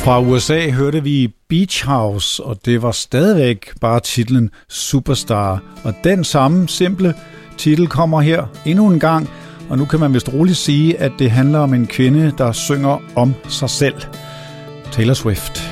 Fra USA hørte vi Beach House, og det var stadigvæk bare titlen Superstar. Og den samme simple titel kommer her endnu en gang, og nu kan man vist roligt sige, at det handler om en kvinde, der synger om sig selv. Taylor Swift.